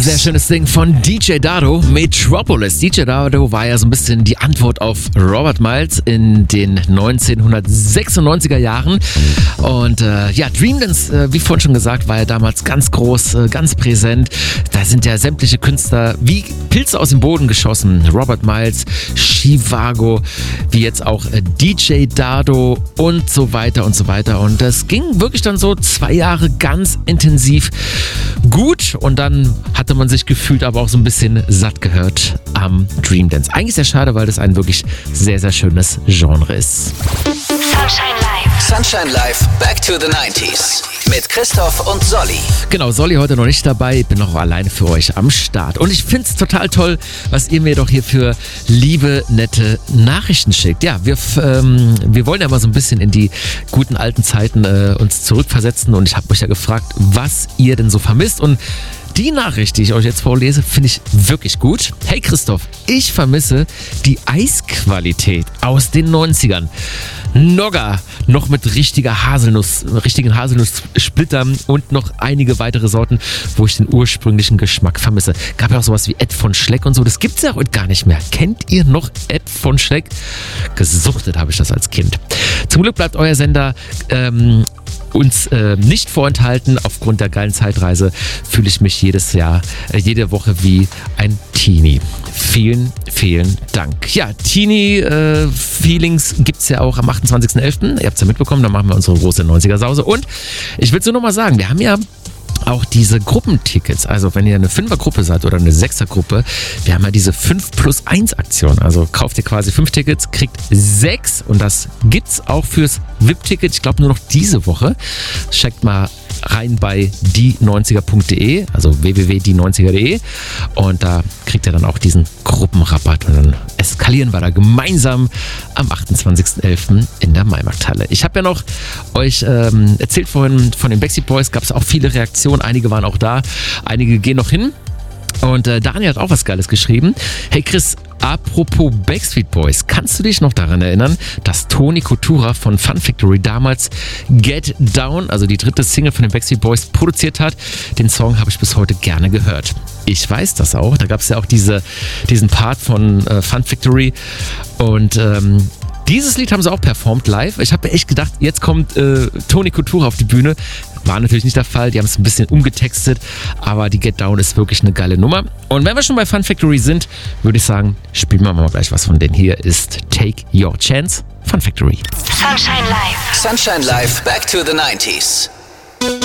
Sehr schönes Ding von DJ Dado, Metropolis. DJ Dado war ja so ein bisschen die Antwort auf Robert Miles in den 1996er Jahren. Und Dream Dance, wie vorhin schon gesagt, war ja damals ganz groß, ganz präsent. Da sind ja sämtliche Künstler wie Pilze aus dem Boden geschossen. Robert Miles, Chivago, wie jetzt auch DJ Dado und so weiter und so weiter. Und das ging wirklich dann so 2 Jahre ganz intensiv gut. Und dann hatte man sich gefühlt aber auch so ein bisschen satt gehört am Dream Dance. Eigentlich sehr schade, weil das ein wirklich sehr, sehr schönes Genre ist. Sunshine Live. Sunshine Live, back to the 90s. Mit Christoph und Solly. Genau, Solly heute noch nicht dabei, bin noch alleine für euch am Start. Und ich finde es total toll, was ihr mir doch hier für liebe, nette Nachrichten schickt. Ja, wir wollen ja mal so ein bisschen in die guten alten Zeiten uns zurückversetzen. Und ich habe euch ja gefragt, was ihr denn so vermisst. Und die Nachricht, die ich euch jetzt vorlese, finde ich wirklich gut. Hey Christoph, ich vermisse die Eisqualität aus den 90ern. Nogga, noch mit richtigen Haselnusssplittern und noch einige weitere Sorten, wo ich den ursprünglichen Geschmack vermisse. Gab ja auch sowas wie Ed von Schleck und so, das gibt's ja heute gar nicht mehr. Kennt ihr noch Ed von Schleck? Gesuchtet habe ich das als Kind. Zum Glück bleibt euer Sender uns nicht vorenthalten. Aufgrund der geilen Zeitreise fühle ich mich jede Woche wie ein Teenie. Vielen, vielen Dank. Ja, Teenie-Feelings gibt es ja auch am 28.11. Ihr habt es ja mitbekommen, da machen wir unsere große 90er-Sause. Und ich will es nur noch mal sagen, wir haben ja auch diese Gruppentickets, also wenn ihr eine 5er-Gruppe seid oder eine 6er-Gruppe, wir haben ja diese 5+1-Aktion. Also kauft ihr quasi 5 Tickets, kriegt 6 und das gibt's auch fürs VIP-Ticket, ich glaube nur noch diese Woche. Checkt mal rein bei die90er.de, also www.die90er.de und da kriegt ihr dann auch diesen Gruppenrabatt und dann eskalieren wir da gemeinsam am 28.11. in der Maimarkthalle. Ich habe ja noch euch erzählt vorhin von den Backstreet Boys, gab es auch viele Reaktionen, einige waren auch da, einige gehen noch hin. Und Daniel hat auch was Geiles geschrieben. Hey Chris, apropos Backstreet Boys, kannst du dich noch daran erinnern, dass Tony Coutura von Fun Factory damals Get Down, also die 3. Single von den Backstreet Boys, produziert hat? Den Song habe ich bis heute gerne gehört. Ich weiß das auch. Da gab es ja auch diesen Part von Fun Factory und dieses Lied haben sie auch performt live. Ich habe echt gedacht, jetzt kommt Tony Coutura auf die Bühne. War natürlich nicht der Fall, die haben es ein bisschen umgetextet, aber die Get Down ist wirklich eine geile Nummer. Und wenn wir schon bei Fun Factory sind, würde ich sagen, spielen wir mal gleich was von denen. Hier ist Take Your Chance, Fun Factory. Sunshine Live. Sunshine Live, back to the 90s.